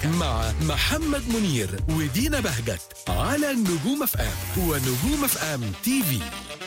مع محمد منير ودينا بهجت على نجوم اف ام ونجوم اف ام تي في.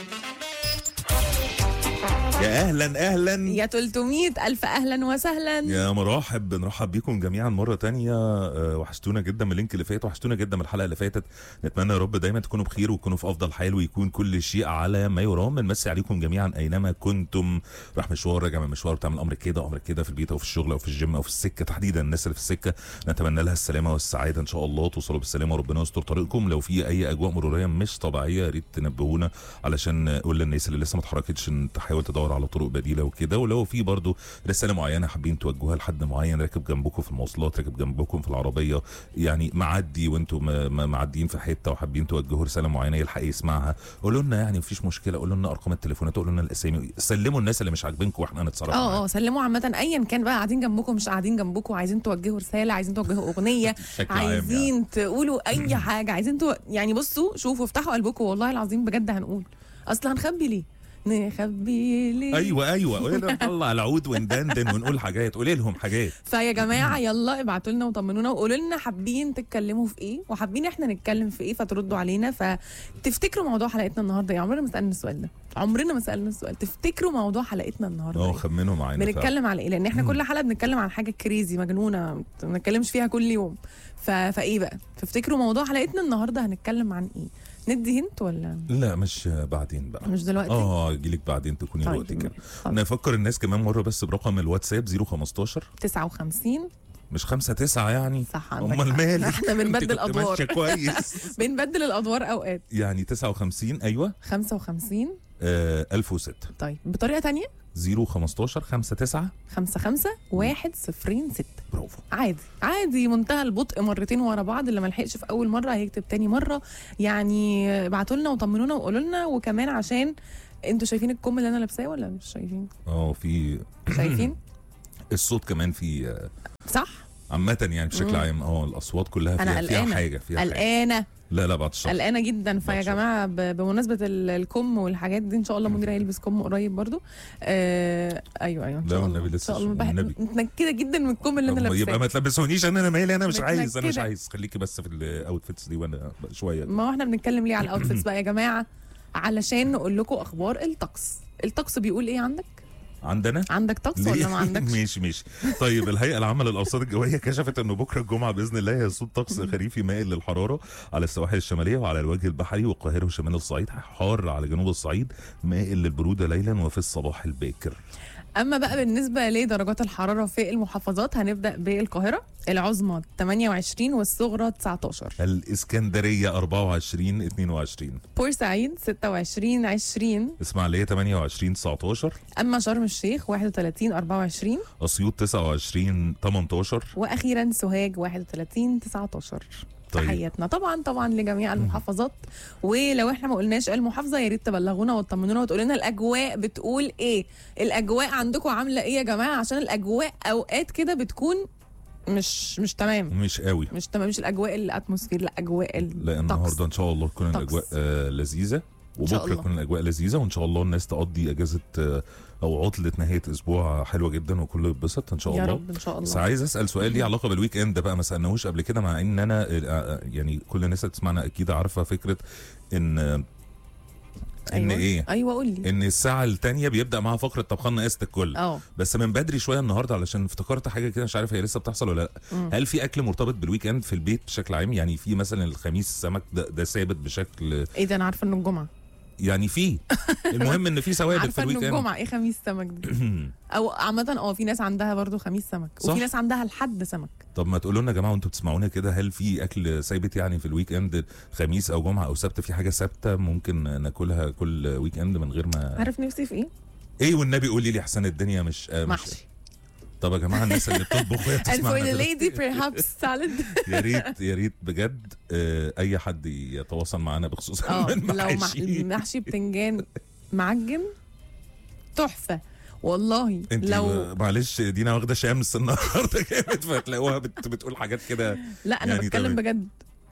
يا اهلا يا 300 ألف أهلا وسهلا يا مرحب. بنرحب بيكم جميعا مرة تانية. وحشتونا جدا من اللينك اللي فات، وحشتونا جدا من الحلقة اللي فاتت. نتمنى يا رب دايما تكونوا بخير وتكونوا في أفضل حال ويكون كل شيء على ما يرام. بنمسي عليكم جميعا أينما كنتم، راح مشوار راجع من مشوار، بتعمل أمر كده أمر كده في البيت أو في الشغل أو في الجيم أو في السكة. تحديدا الناس اللي في السكة نتمنى لها السلامة والسعادة إن شاء الله، توصلوا بالسلامة وربنا يستر طريقكم. لو في أي أجواء مرورية مش طبيعية يا ريت تنبهونا علشان نقول للناس اللي لسه ما اتحركتش إن تحاول تدور على طرق بديلة وكده. ولو في برضو رساله معينه حابين توجهوها لحد معين راكب جنبكم في المواصلات، راكب جنبكم في العربيه، يعني معدي وانتم معديين في حته وحابين توجهوا رساله معينه يلحق يسمعها، قولوا لنا. يعني مفيش مشكله، قولوا لنا ارقام التليفونات، قولوا لنا الاسامي، سلموا الناس اللي مش عاجبينكم واحنا هنتصرف معاهم. سلموا عامه ايا كان بقى، قاعدين جنبكم مش قاعدين جنبكم، عايزين توجهوا رساله، عايزين توجهوا اغنيه عايزين يعني تقولوا اي حاجه، عايزين يعني بصوا شوفوا افتحوا قلبكم والله العظيم بجد هنقول. اصل هنخبي ليه؟ نخبي ليه؟ ايوه نطلع العود وندندن ونقول حاجات، قولي لهم حاجات. فيا جماعه يلا ابعتوا لنا وطمنونا وقولوا لنا حابين تتكلموا في ايه وحابين احنا نتكلم في ايه فتردوا علينا. فتفتكروا موضوع حلقتنا النهارده ايه؟ عمرنا ما سالنا السؤال ده، عمرنا ما سالنا السؤال. تفتكروا موضوع حلقتنا النهارده خمنوا معانا بنتكلم على ايه؟ لان احنا كل حلقه بنتكلم عن حاجه كريزي مجنونه ما بنتكلمش فيها كل يوم. فايه بقى تفتكروا موضوع حلقتنا النهارده هنتكلم عن ايه؟ ندي هنت ولا لا؟ مش بعدين بقى، مش دلوقتي. اجيلك بعدين تكوني طيب الوقت كده. نفكر الناس كمان مره بس برقم الواتساب 015 59 مش 59 يعني. صح، امال مالك؟ احنا بنبدل ادوار كويس بنبدل الادوار اوقات. يعني 59 ايوه 55 1006. طيب بطريقه تانية 015 59 55 106. برافو. عادي منتهى البطء، مرتين ورا بعض. اللي ما لحقش في اول مره هيكتب تاني مره. يعني ابعتوا لنا وطمنونا وقولوا لنا. وكمان عشان انتوا شايفين الكم اللي انا لابساه ولا مش شايفين؟ في شايفين الصوت كمان في صح عامة يعني بشكل عام. الاصوات كلها فيها حاجه قلقانه. لا بعد الشر قلقانه جدا. فيا جماعه بمناسبه الكم والحاجات دي ان شاء الله منير هيلبس كم قريب برضو. ايوه ان شاء الله. والنبي لسه متنكده جدا من الكم اللي انا لابساه. يبقى ما تلبسونيش انا مالي، انا مش عايز خليكي بس في الاوتفيتس دي وانا شويه. ما احنا بنتكلم ليه على الاوتفيتس بقى يا جماعه؟ علشان نقول لكم اخبار الطقس بيقول ايه عندنا؟ عندك طقس ولا ما عندكش؟ ماشي. طيب الهيئه العامه للارصاد الجويه كشفت انه بكره الجمعه باذن الله هيسود طقس خريفي مائل للحراره على السواحل الشماليه وعلى الوجه البحري والقاهره وشمال الصعيد، حار على جنوب الصعيد، مائل للبروده ليلا وفي الصباح الباكر. اما بقى بالنسبه لدرجات الحراره في المحافظات هنبدا بالقاهره العظمى 28 والصغرى 19، الاسكندريه 24 22، بورسعيد 26 20، اسماعيليه 28 19، اما شرم الشيخ 31 24، اسيوط 29 18، واخيرا سوهاج 31 19. تحياتنا طبعا لجميع المحافظات. ولو احنا ما قلناش المحافظه يا ريت تبلغونا وتطمنونا وتقولوا لنا الاجواء بتقول ايه. الاجواء عندكم عامله ايه يا جماعه؟ عشان الاجواء اوقات كده بتكون مش تمام، مش قوي، مش تمام، مش الاجواء الاتموسفير، لا اجواء لا النهارده ان شاء الله تكون الاجواء لذيذه، وبكره تكون الاجواء لذيذه، وان شاء الله الناس تقضي اجازه او عطله نهايه اسبوع حلوه جدا وكله يتبسط ان شاء الله يا رب ان شاء الله. بس عايز اسال سؤال ليه علاقه بالويك اند بقى، ما سالناهوش قبل كده، مع ان انا يعني كل الناس اللي تسمعنا اكيد عارفه فكره ان ايوه قول لي ان الساعه الثانيه بيبدا معاها فقره طبخنا قاسه الكل. بس من بدري شويه النهارده علشان افتكرت حاجه كده مش عارف هي لسه بتحصل ولا لا. هل في اكل مرتبط بالويك اند في البيت بشكل عام؟ يعني في مثلا الخميس السمك ده ثابت بشكل ايه ده؟ انا عارفه انه الجمعه يعني في المهم ان في ثوابت في الويك اند. عارفه انه الجمعه ايه خميس سمك دي او عامه في ناس عندها برضو خميس سمك صح؟ وفي ناس عندها الحد سمك. طب ما تقولوا لنا يا جماعه وانتوا بتسمعونا كده، هل في اكل ثابت يعني في الويك اند خميس او جمعه او سبت؟ في حاجه ثابته ممكن ناكلها كل ويك اند من غير ما عارف نفسي في ايه والنبي قولي لي احسن الدنيا مش محشي. طب يا جماعه الناس اللي بتطبخ وهي بتسمعنا and for the lady perhaps salad يا ريت بجد اي حد يتواصل معانا بخصوص المحشي. لو محشي بتنجان معجن تحفه والله. لو معلش دينا واخده شمس النهارده جامد فتلاقوها بتقول حاجات كده. لا انا يعني بتكلم بجد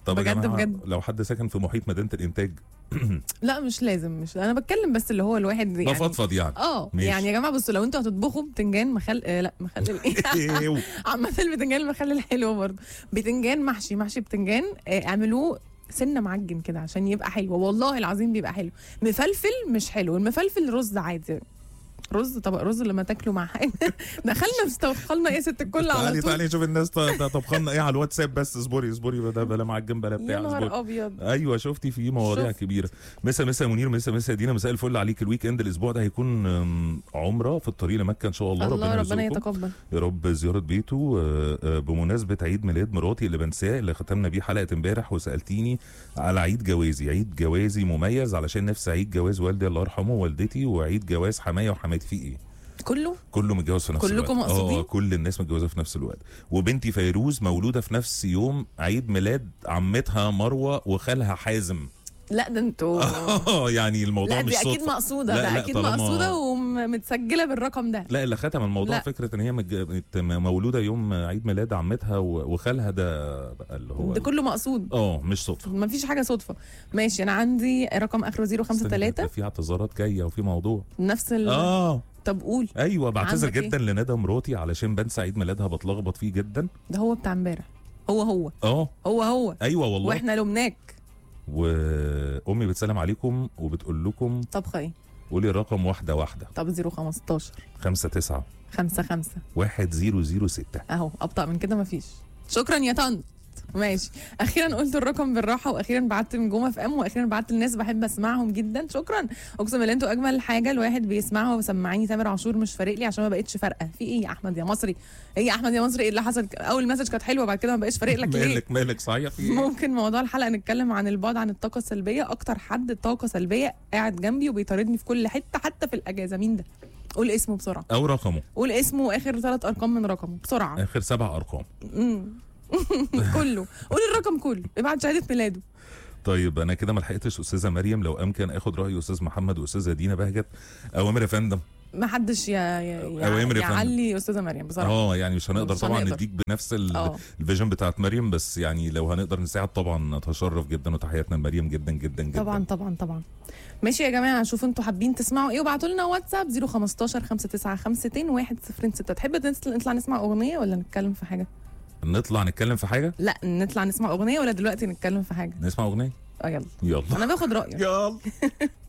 طب يا بجد جماعة بجد. لو حد ساكن في محيط مدينه الانتاج لا مش لازم، مش انا بتكلم بس اللي هو الواحد يعني بفضفض يعني. ماشي. يعني يا جماعه بصوا لو انتوا هتطبخوا بتنجان لا مخلل ايه عامه البتنجان المخلل حلو برضه. بتنجان محشي بتنجان اعملوه سنه معجن كده عشان يبقى حلو، والله العظيم بيبقى حلو. مفلفل مش حلو، المفلفل رز عادي، رز طبق رز لما تاكلوا مع حاجه. دخلنا استوخلنا ايه ست الكل على طول. تعالي نشوف الناس طبخنا ايه على الواتساب. بس اصبري بلا معجن بلا بتاع. يا نهار ابيض. ايوه شفتي في مواضيع كبيره. مسا منير، مسا دينا، مساء الفل عليك. الويك اند الاسبوع ده هيكون عمره في الطريق لمكه ان شاء الله. ربنا يتقبل يا رب. زياره بيته بمناسبه عيد ميلاد مراتي اللي بنساه، اللي ختمنا بيه حلقه امبارح، وسالتيني على عيد جوازي مميز علشان نفسي عيد جواز والدي الله يرحمه ووالدتي، وعيد جواز حمايا وحماتي. في ايه؟ كله متجوز في نفس الوقت. كلكم مقصودين؟ كل الناس متجوزه في نفس الوقت. وبنتي فيروز مولوده في نفس يوم عيد ميلاد عمتها مروه وخالها حازم. لا ده انتوا يعني الموضوع مش صدفه. لا دي اكيد مقصوده. لا اكيد مقصوده ومتسجله بالرقم ده. لا اللي ختم الموضوع فكره ان هي مولوده يوم عيد ميلاد عمتها وخالها، ده بقى اللي هو ده كله مقصود. مش صدفه. ما فيش حاجه صدفه. ماشي انا عندي رقم اخره 053. في اعتذارات جايه وفي موضوع نفس طب قول. ايوه بعتذر جدا لندى مراتي علشان بنسى عيد ميلادها، بتلخبط فيه جدا. ده هو بتاع امبارح. هو هو ايوه والله. واحنا لمناك. وامي بتسلم عليكم وبتقول لكم طبخه ايه؟ قولي الرقم واحده. طب 015 59 55 1006. اهو ابطأ من كده مفيش. شكرا يا طنط. ماشي، اخيرا قلت الرقم بالراحه، واخيرا بعت نجوم اف ام، واخيرا بعت الناس بحب اسمعهم جدا. شكرا، اقسم بالله انتوا اجمل حاجه الواحد بيسمعها. وسمعيني تامر عاشور مش فارق لي عشان ما بقتش فارقه. في ايه يا احمد يا مصري؟ ايه يا احمد يا مصري؟ ايه اللي حصل؟ اول مسج كانت حلوه بعد كده ما بقاش فارق لك ليه؟ مالك صحيح في إيه؟ ممكن موضوع الحلقه نتكلم عن البعد عن الطاقه السلبيه. اكتر حد طاقه سلبيه قاعد جنبي وبيطاردني في كل حته حتى في الاجازه. مين ده؟ قول اسمه بسرعه او رقمه. قول اسمه واخر 3 ارقام من رقمه بسرعه. اخر 7 ارقام. كله. قول الرقم كله، ابعت شهاده ميلاده. طيب انا كده ما لحقتش استاذه مريم، لو امكن اخد راي استاذ محمد واستاذه دينا بهجت. اوامر يا فندم. ما حدش يعلي استاذه مريم بصراحه. يعني مش هنقدر طبعا نديك بنفس الفيجن بتاعت مريم، بس يعني لو هنقدر نساعد طبعا نتشرف جدا، وتحياتنا لمريم جدا جدا جدا. طبعا. ماشي يا جماعه، شوفوا انتوا حابين تسمعوا ايه وابعتوا لنا واتساب 015 5952 106. تحب نطلع نسمع اغنيه ولا نتكلم في حاجه؟ نطلع نتكلم في حاجه؟ لا نطلع نسمع اغنيه ولا دلوقتي نتكلم في حاجه؟ نسمع اغنيه. يلا انا باخد رايك. يلا